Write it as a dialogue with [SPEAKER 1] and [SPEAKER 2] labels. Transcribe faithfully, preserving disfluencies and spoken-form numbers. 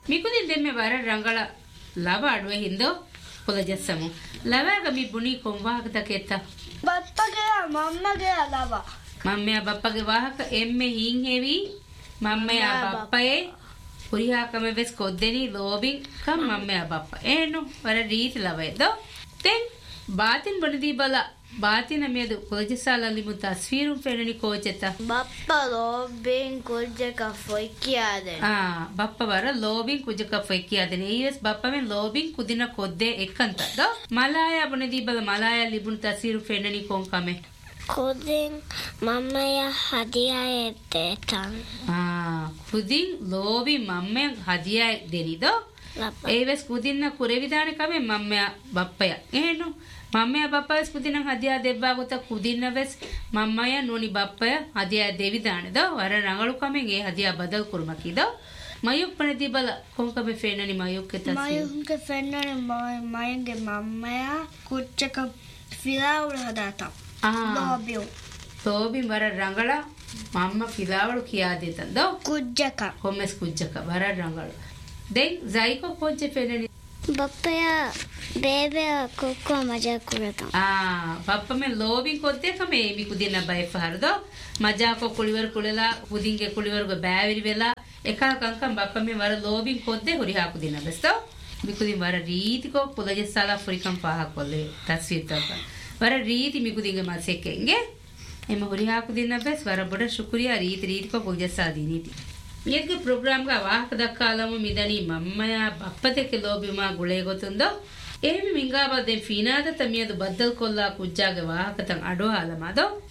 [SPEAKER 1] මිකුදින් දෙමෙ වර රංගල ලව අඩුවේ හින්දෝ කොලජස්සමු ලවග මි බුනි කොම්වාහක තකෙත්ත
[SPEAKER 2] බප්පගේ මම්මගේ ලව
[SPEAKER 1] මම්මයා බප්පගේ වාහක එම්මෙ හින් හෙවි මම්මයා බප්පයේ පුරිහාකම වෙස් කොද්දෙනි ලෝබින් කම් මම්මයා බප්ප එනු වර රීති ලවේදෝ තෙන් ಬಾತಿನ ಬಣದಿ ಬಲ ಬಾತಿನ ಮೇದು ಕೊಜಸಾಲಲ್ಲಿ ಮುತ್ತ ತಸ್ವೀರು ಫೆಣನಿ ಕೋಚೆತ
[SPEAKER 2] ಬಪ್ಪ ಲೋಬಿನ್ ಕುಜಕ ಫೊಯ್ಕಿಯಾದೆ
[SPEAKER 1] ಆ ಬಪ್ಪ ವರ ಲೋಬಿನ್ ಕುಜಕ ಫೊಯ್ಕಿಯಾದೆ ನೇಯಸ್ ಬಪ್ಪ ಮೆ ಲೋಬಿನ್ ಕುದಿನ ಕೊದ್ದೆ ಎಕ್ಕಂತದ ಮಲಾಯ ಬಣದಿ ಬಲ ಮಲಾಯ ಲಿಬುನ್ ತಸ್ವೀರು ಫೆಣನಿ ಕೊಂಕಮೆ
[SPEAKER 2] ಕುದಿನ್ ಮಮ್ಮಯ ಹದಿಯಾಯ ತೇತನ್
[SPEAKER 1] ಆ ಕುದಿನ್ ಲೋಬಿ ಮಮ್ಮೆ ಹದಿಯಾಯ ದೆನಿದೋ ඒවස් කුදින්න කුරෙවිදාන කමෙ මම්මයා බප්පය එහෙනු මම්මයා බප්පයස් කුදින්න හදියා දෙබ්බා ගොත කුදින්න වෙස් මම්මයා නෝනි බප්පය හදියා දෙවිදානද වර රංගලු කමෙන් ඒ හදියා බදල් කුරුම කිද මයුක් පනති බල කොංකබෙ ෆෙන්නනි මයුක් තස්
[SPEAKER 2] මයුක් ෆෙන්නනි මයන්ගේ මම්මයා කුච්චක ෆිලාවුල හදාතා
[SPEAKER 1] ආ
[SPEAKER 2] ලෝබියෝ
[SPEAKER 1] තෝබි වර රංගල මම්ම ෆිලාවුල කියා දෙතන්ද
[SPEAKER 2] කුජ්ජක
[SPEAKER 1] කොමස් කුජ්ජක වර රංගල දෙන් ජයිකෝ කොච්ච ෆෙන්නනි
[SPEAKER 2] බප්පයා බේබේ කොක්කෝ මජා කුරතම්
[SPEAKER 1] ආ බප්ප මෙ ලෝබින් කොත්තේ කමේ මි කුදින්න බයි ෆහරද මජා කො කුලිවර කුලලා කුදින්ගේ කුලිවරග බෑවිරි වෙලා එකා කංකම් බප්ප මෙ වර ලෝබින් කොද්දේ හොරිහා කුදින්න බස්තෝ මි කුදින් වර රීතිකෝ කුලජසලා ෆුරිකම් පහ කොල්ලේ තස්වීතක වර රීති මි කුදින්ගේ මාසෙකෙන්ගේ එම හොරිහා කුදින්න බස් වර බොඩ ශුක්‍රියා රීති රීතිකෝ කුලජසා දීනීති ඊගේ ප්‍රෝග්‍රෑම් ಗ ವಾಹಕ ದಕ್ಕಾಲಮ ಮಿದನಿ ಮಮ್ಮಯ ಬಪ್ಪತೆಕೆ ಲೋಬಿಮಾ ಗುಳೆ ಗೊತ್ತುಂದೋ ಏಮಿ ಮಿಂಗಾಬದೆ ಫೀನಾದ ತಮಿಯದು ಬದ್ದಲ್ ಕೊಲ್ಲ ಕುಜ್ಜಾಗೆ ವಾಹಕತಂ ಅಡೋ ಹಾಲಮದೋ